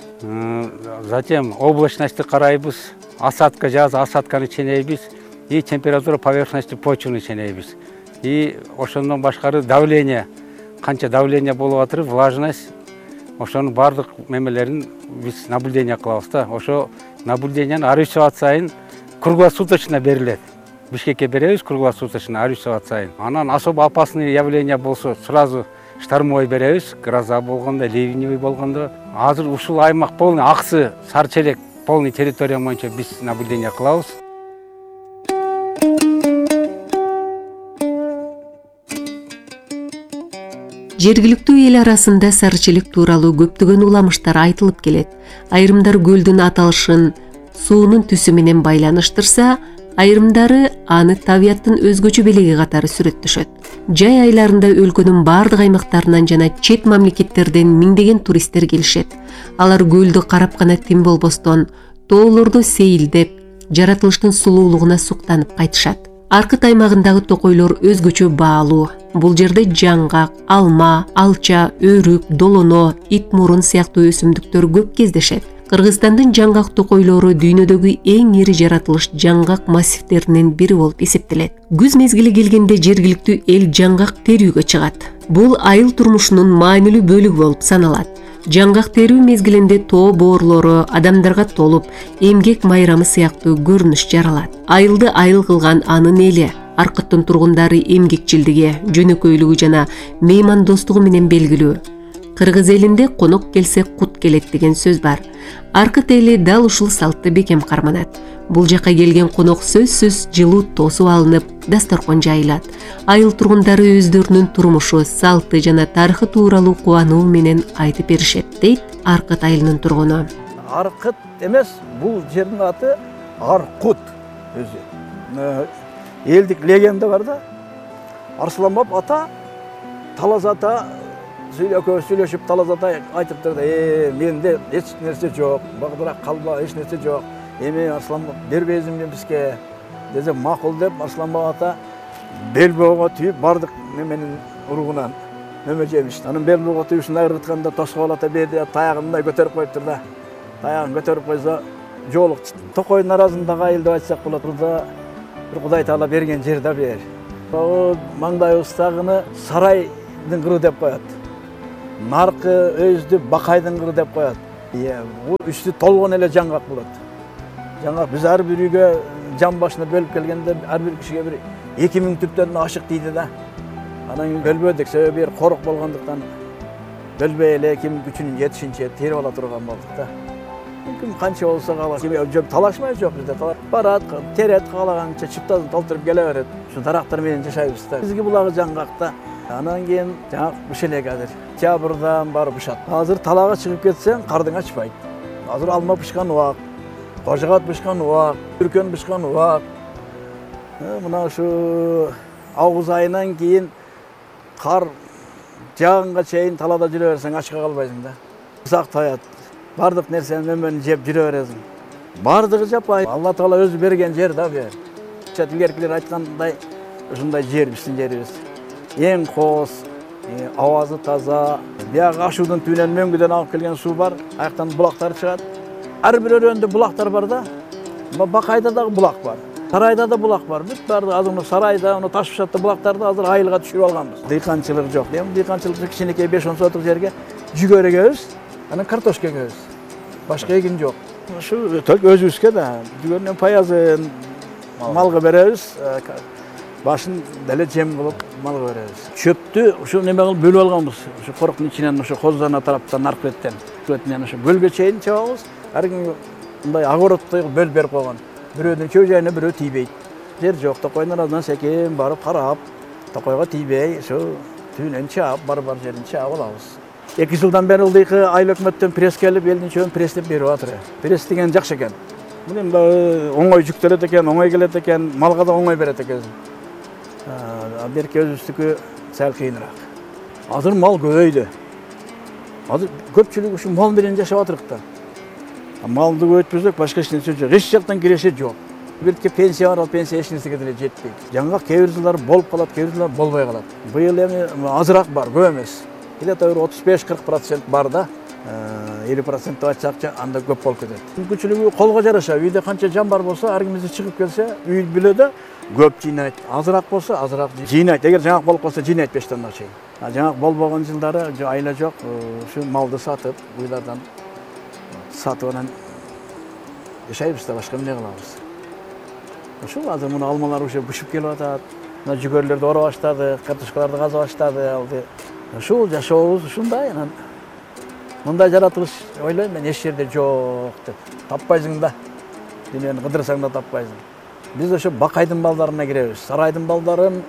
Затем облачностьты карайбыз, осадка жаз осадканы ченейбиз. И температура поверхности почваны ченейбиз. И ошондон башкары давление, канча давление болуп атыр, влажность, ошонун бардык мемелерин биз наблюдение кылабыз да. Ошо наблюдениянын ар үч саат сайын круглосуточно берилет. Бишкекке беребиз круглосуточно ар үч саат сайын. Анан особо опасный явление болсо сразу штормовой беребиз, гроза болгондо, ливневый болгондо. Азыр ушул аймак полный аксы Сарычелек полный территория боюнча биз наблюдение кылабыз. Жергиликтүү эл арасында Сарычелек тууралуу көптөгөн уламыштар айтылып келет. Айрымдар көлдүн аталышын суунун түсү менен байланыштырса, айрымдары аны табияттын өзгөчө белеги катары сүрөттөшөт. Жай айларында өлкөнүн бардык аймактарынан жана чет мамлекеттерден миңдеген туристтер келишет. Алар көлдү карап гана тим болбостон, тоолордо сейилдеп, жаратылыштын сулуулугуна суктанып кайтышат. Аркыт аймагындагы токойлор өзгөчө баалуу. Бул жерде жаңгак, алма, алча, өрүк, долоно, ит мурун сыяктуу өсүмдүктөр көп кездешет. Кыргызстандын жаңгак токойлору дүйнөдөгү эң ири жаратылыш жаңгак массивдеринин бири болуп эсептелет. Күз мезгили келгенде жергиликтүү эл жаңгак терүүгө чыгат. Бул айыл турмушунун маанилүү бөлүгү болуп саналат. Жаңгак терүү мезгилинде тоо боорлору адамдарга толуп, эмгек майрамы сыяктуу көрүнүш жаралат. Айылды айыл кылган анын эли, Аркыттын тургундары эмгекчилдиги, жөнөкөйлүгү жана меймандостугу менен белгилүү. Кыргыз элинде конок келсе кут келет деген сөз бар. Аркыт эли дал ушул салтты бекем карманат. Бул жака келген конок сөзсүз жылуу тосуп алынып, дасторкон жайылат. Айыл тургундары өздөрүнүн турмушу, салты жана тарыхы тууралуу кубануу менен айтып беришет, дейт Аркыт айылынын тургуну. Аркыт эмес, бул жердин аты Аркут өзү. Элдик легенда бар да. Арсланбап ата, Талас ата экөөбүз сүйлөшүп, Талас ата айтыптыр да, "Э, менде эч нерсе жок, багдырак калба, эч нерсе жок. Эми Арсланбап бербейсиңби бизге?" десе, "Макул" деп Арсланбап ата белбоого түйүп бардык неменин уругунан нөмө жемиш. Анын белбоого түйүшүн айрытканда Тосгоол ата берди, таягын мындай көтөрүп коюптур да. Таягын көтөрүп койсо, жолук токойдун арасындагы айыл деп айтсак болот. Буда бир Кудай Таала берген жер да бер. Маңдайыбыздагыны сарайдын кыры деп коет. Наркы өздү Бакайдын кыры деп коет. Бул үстү толгон эле жаңгак болот. Жаңгак биз ар бир үйгө жан башына бөлүп келгенде ар бир кишиге бир эки миң түптөн ашык дейди да. Анан бөлбөдүк, себеби бир корок болгондуктан бөлбөй эле ким күчүнүн жетишинче терип ала турган болдук да. Ким канча болсо калат. Талашмай жок бизде. Барат, терет каалаганча чыптасын толтуруп келе берет. Ушу дарактар менен жашайбыз да. Бизге булагы жаңгакта. Анан кийин жаңак бишелек азыр. Октябрдан барып бышат. Азыр талага чыгып кетсең, кардың ачпайт. Азыр алма бышкан убак, кожогат бышкан убак, үркөн бышкан убак. Мына ушу авгуз айынан кийин кар жаагынга чейин талада жүрө берсең, ачка калбайсың да. Ысак таят. Бардык нерсени өмөнү жеп жүрө бересиң. Бардыгы жаппай. Алла Таала өзү берген жер да бер. Илгеркилер айткандай, ушундай жер биздин жерибиз. Эң кооз, абазы таза. Бияга ашуудун түбүнөн мөңгүдөн алып келген суу бар. Аяктан булактар чыгат. Ар бир өрөөндө булактар бар да. Бакайда дагы булак бар. Сарайда да булак бар. Бүт барды азыр сарайда, аны Ташбышатта булактарды азыр айылга түшүрүп алганбыз. Дыйканчылык жок. Эми дыйканчылык кичинекей беш он сотук жерге жүгөр эгебиз, анан картошка эгебиз. Башка эгин жок. Ушу только өзүбүзгө да. Жүгөрүнүн паязын малга беребиз. Башын деле жем болуп малга беребиз. Чөптү ушу неме кылып бөлүп алганбыз. Ушу короктун ичинен ушу Козузана тараптан Наркбеттен. Көтүнөн ушу көлгө чейин чабабыз. Ар ким мындай огородтой бөлүп берип койгон. Бирөөнүн чөө жайына бирөө тийбейт. Жер жок, токойдун арасынан секем барып карап, токойго тийбей, ушу түбүнөн чаап, бар-бар жерин чаап алабыз. эки жылдан бери ылдыйкы айыл өкмөттөн пресс келип, элдин чөбүн пресстеп берип атыр. Пресс деген жакшы экен. Бул эми оңой жүктөлөт экен, оңой келет экен, малга да оңой берет экен. А берки өзүбүздүкү сәл кыйыныраак. Азыр мал көбөйдү. Азыр көпчүлүк ушу мал менен жашап атырык да. Малды көбөйтпөсөк, башка эч нерсе жок. Эч жактан киреше жок. Бирки пенсия бар, ал пенсия эч нерсеге деле жетпейт. Жаңгак кээ бир жылдары болуп калат, кээ бир жылдары болбой калат. Быйыл эми азыраак бар, көп эмес. Где-то отуз беш кырк процент бар да. элүү процент деп айтсакчы, анда көп болуп кетет. Мүмкүнчүлүгү колго жараша, үйдө канча жан бар болсо, ар кимиси чыгып келсе, үй бүлөдө көп жыйнайт. Азыраак болсо, азыраак жыйнайт. Эгер жаңгак болуп калса, жыйнайт беш тонна чейин. Жаңгак болбогон жылдары айла жок, ушу малды сатып, уйлардан сатып анан жашайбыз да, башка эмне кылабыз. Ушул азыр муну алмалар уже бышып келип атат. Мына жүгөрлөрдү ора баштады, картошкаларды каза баштады. Ушул жашообуз ушундай, анан мындай жаратылыш ойлойм мен эч жерде жок деп. Таппайсың да. Дүйнөнү кыдырсаң да таппайсың. Биз ошо Бакайдын балдарына киребиз. Сарайдын балдарын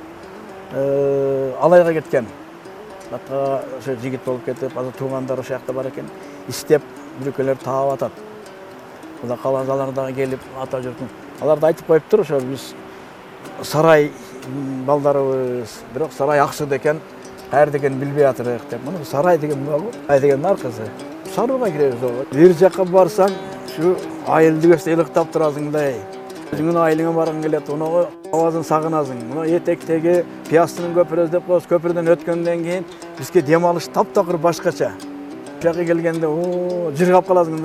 алайга кеткен. Бакка ошо жигит болуп кетип, азыр туугандар ошол жакта бар экен. Истеп бүркөлөр таап атат. Куда калазалар дагы келип ата жүрдүн. Алар да айтып коюптур, ошо биз сарай балдарыбыз, бирок сарай аксыды экен. Каерде экенин билбей атырык деп. Муну сарай деген могу, ай деген аркысы. Сарууга киребиз ого. Бир жакка барсаң, ушу айылды көрсө элыктап турасыңдай. Өзүңүн айылыңа баргың келет, уну абазын сагынасың. Муну этектеги Пиястынын көпүрөсү деп коебуз, көпүрдөн өткөндөн кийин бизге дем алыш таптакыр башкача. Жакка келгенде, о, жыргап каласың да.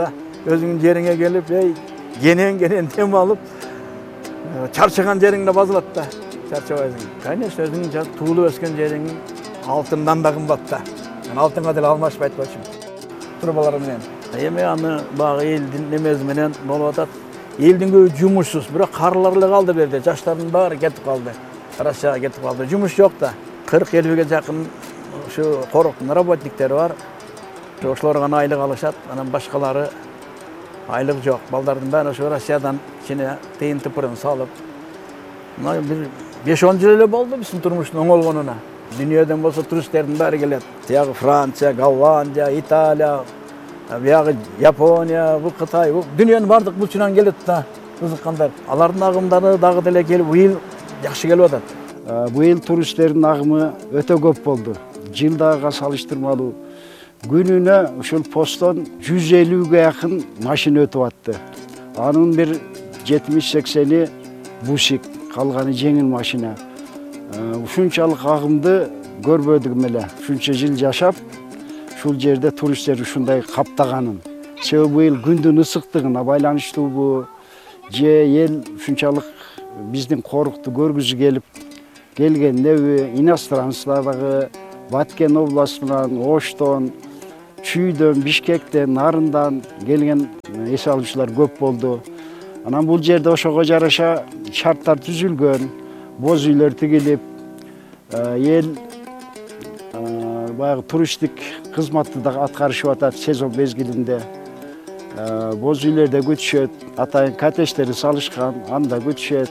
өзүңүн жериңе келип, эй, кенен кенен дем алып, чарчаган жериңде базылат да, чарчабайсың. Конечно, өзүңүн туулуп өскөн жериң алтындан да кымбат да. Мен алтынга деле алмашпай айтпачымын. Турбалар менен. Эми аны багы элдин немеси менен болуп атат. Элдин көбү жумушсуз, бирок карылар эле калды берде. Жаштардын баары кетип калды. Россияга кетип калды. Жумуш жок да. кырк элүүгө жакын ушу коруктун работниктери бар. Ошолор гана айлык алышат, анан башкалары айлык жок. Балдардын баары ошо Россиядан ичине тыйын тыпырын салып. Мына бир беш он жыл эле болду биздин турмуштун оңолгонуна. Дүйнөдөн болсо туристтердин баары келет. Тиягы Франция, Голландия, Италия, биягы Япония, бул Кытай, бул дүйнөнүн бардык бурчунан келет да кызыккандар. Алардын агымдары дагы деле келип, быйыл жакшы келип атат. Быйыл туристтердин агымы өтө көп болду. Жылдагыга салыштырмалуу күнүнө ушул посттон жүз элүүгө жакын машина өтүп атты. Анын бир жетимиш сексени бусик, калганы жеңил машина. Ушунчалык агымды көрбөдүк эле. Ушунча жыл жашап, ушул жерде туристтер ушундай каптаганын. Себеби быйыл күндүн ысыктыгына байланыштуубу, же эл ушунчалык биздин корукту көргүзү келип келгендеби, иностранцлар дагы Баткен областынан, Оштон, Чүйдөн, Бишкектен, Нарындан келген эс алуучулар көп болду. Анан бул жерде ошого жараша шарттар түзүлгөн, боз үйлөр тигилип, эл баягы туристтик кызматты да аткарышып атат сезон мезгилинде. Боз үйлөрдө күтүшөт, атайын коттедждери салышкан, анда күтүшөт.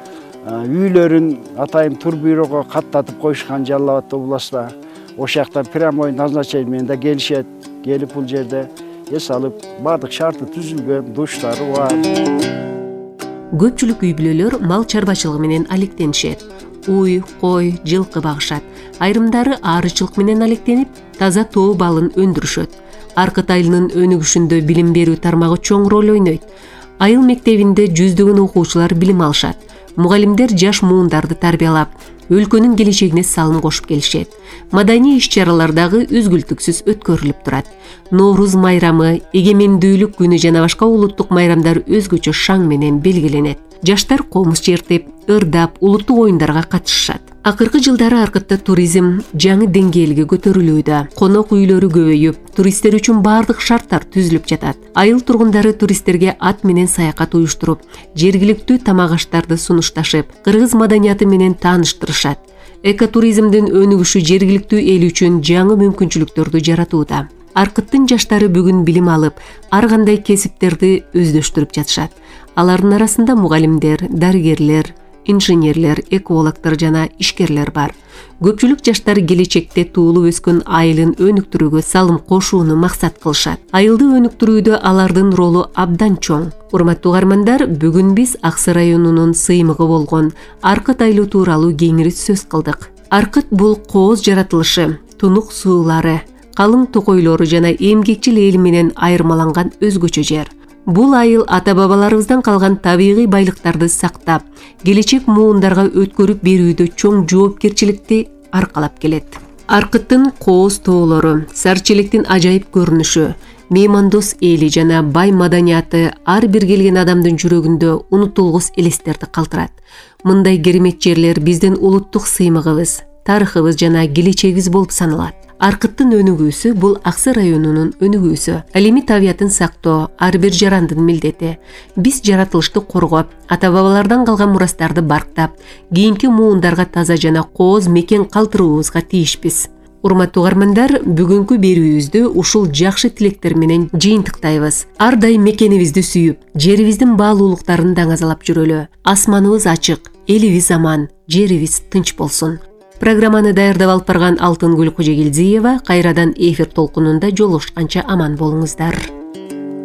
Үйлөрүн атайын турбюрого каттатып коюшкан Жалал Абад областта. Ошол жактан прямой назначение менен да келишет, келип бул жерде эс алып, бардык шарты түзүлгөн, душтары бар. Көпчүлүк үй бүлөлөр мал чарбачылыгы менен алектенишет. Уй, кой, жылкы багышат. Айрымдары арычылык менен алектенип, таза тоо балын өндүрүшөт. Аркыт айылынын өнүгүшүндө билим берүү тармагы чоң роль ойнойт. Айыл мектебинде жүздөгөн окуучулар билим алышат. Мугалимдер жаш муундарды тарбиялап, өлкөнүн келечегине салым кошуп келишет. Маданий иш-чаралардагы үзгүлтүксүз өткөрүлүп турат. Норуз майрамы, эгемендүүлүк күнү жана башка улуттук майрамдар өзгөчө шаң менен белгиленет. Жаштар комуз чертип, ырдап, улуттук оюндарга катышышат. Акыркы жылдары Аркытта туризм жаңы деңгээлге көтөрүлүүдө. Конок үйлөрү көбөйүп, туристтер үчүн бардык шарттар түзүлүп жатат. Айыл тургундары туристтерге ат менен саякат уюштуруп, жергиликтүү тамак аштарды сунушташып, кыргыз маданияты менен тааныштырышат. Экотуризмдин өнүгүшү жергиликтүү эл үчүн жаңы мүмкүнчүлүктөрдү жаратууда. Аркыттын жаштары бүгүн билим алып, ар кандай кесиптерди өздөштүрүп жатышат. Алардын арасында мугалимдер, дарыгерлер, инженерлер, экологдор жана ишкерлер бар. Көпчүлүк жаштар келечекте туулуп өскөн айылын өнүктүрүүгө салым кошууну максат кылышат. Айылды өнүктүрүүдө алардын ролу абдан чоң. Урматтуу угармандар, бүгүн биз Аксы районунун сыймыгы болгон Аркыт айылы тууралуу кеңири сөз кылдык. Аркыт бул кооз жаратылышы, тунук суулары, калың токойлору жана эмгекчил эл менен айырмаланган өзгөчө жер. Бул айыл ата-бабаларыбыздан калган табигый байлыктарды сактап, келечек муундарга өткөрүп берүүдө чоң жоопкерчиликти аркалап келет. Аркыттын кооз тоолору, сарчелектин ажайып көрүнүшү, меймандос эли жана бай маданияты ар бир келген адамдын жүрөгүндө унутулгус элестерди калтырат. Мындай керемет жерлер биздин улуттук сыймыгыбыз, тарыхыбыз жана келечегибиз болуп саналат. Аркыттын өнүгүүсү бул Аксы районунун өнүгүүсү. Ал эми табиятын сактоо ар бир жарандын милдети. Биз жаратылышты коргоп, ата-бабалардан калган мурастарды барктап, кийинки муундарга таза жана кооз мекен калтырууубузга тийишпиз. Урматтуу угармандар, бүгүнкү берүүбүздү ушул жакшы тилектер менен жыйынтыктайбыз. Ар дайым мекенибизди сүйүп, жерибиздин баалуулуктарын даңазалап жүрөлү. Асманыбыз ачык, элибиз аман, жерибиз тынч болсун. Программаны даярдап алып барган Алтынгүл Кожогелдиева кайрадан эфир толкунунда жолугушканча аман болуңуздар.